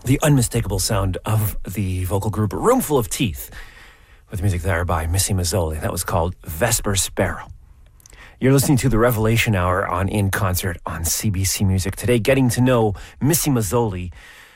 the unmistakable sound of the vocal group Roomful of Teeth, with music there by Missy Mazzoli. That was called Vesper Sparrow. You're listening to the Revelation Hour on In Concert on CBC Music today, getting to know Missy Mazzoli,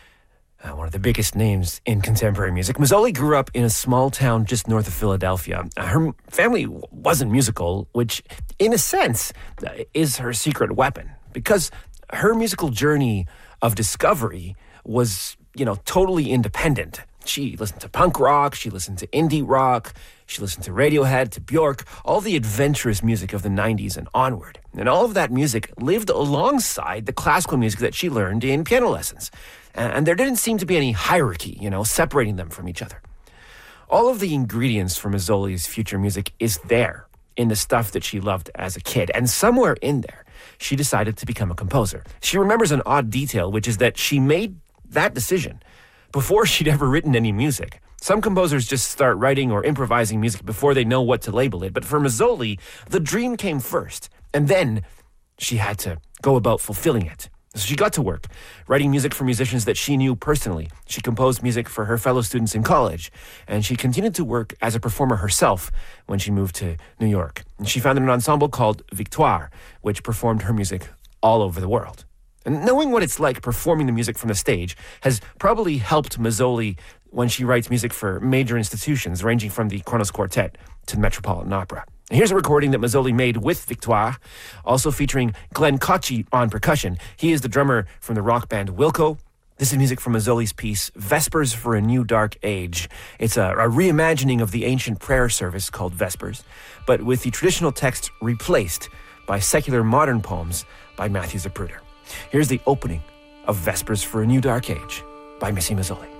one of the biggest names in contemporary music. Mazzoli grew up in a small town just north of Philadelphia. Her family wasn't musical, which, in a sense, is her secret weapon, because her musical journey of discovery was, totally independent. She listened to punk rock, she listened to indie rock, she listened to Radiohead, to Bjork, all the adventurous music of the 90s and onward. And all of that music lived alongside the classical music that she learned in piano lessons. And there didn't seem to be any hierarchy, separating them from each other. All of the ingredients for Mazzoli's future music is there in the stuff that she loved as a kid. And somewhere in there, she decided to become a composer. She remembers an odd detail, which is that she made that decision before she'd ever written any music. Some composers just start writing or improvising music before they know what to label it. But for Mazzoli, the dream came first, and then she had to go about fulfilling it. So she got to work, writing music for musicians that she knew personally. She composed music for her fellow students in college, and she continued to work as a performer herself when she moved to New York. And she founded an ensemble called Victoire, which performed her music all over the world. And knowing what it's like performing the music from the stage has probably helped Mazzoli when she writes music for major institutions, ranging from the Kronos Quartet to the Metropolitan Opera. And here's a recording that Mazzoli made with Victoire, also featuring Glenn Cocchi on percussion. He is the drummer from the rock band Wilco. This is music from Mazzoli's piece, Vespers for a New Dark Age. It's a reimagining of the ancient prayer service called Vespers, but with the traditional text replaced by secular modern poems by Matthew Zapruder. Here's the opening of Vespers for a New Dark Age by Missy Mazzoli.